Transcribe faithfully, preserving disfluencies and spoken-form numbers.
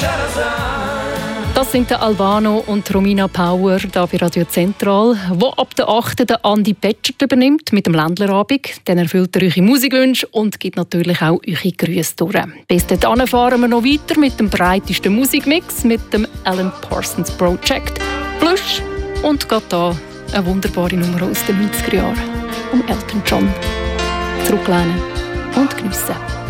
Das sind der Albano und Romina Power hier bei Radio Zentral, wo ab der achten der Andi Petschert übernimmt mit dem Ländlerabend. Dann erfüllt er eure Musikwünsche und gibt natürlich auch eure Grüße durch. Bis dahin fahren wir noch weiter mit dem breitesten Musikmix, mit dem Alan Parsons Project. Plus und geht hier eine wunderbare Nummer aus den neunziger Jahren um Elton John. Zurücklehnen und geniessen.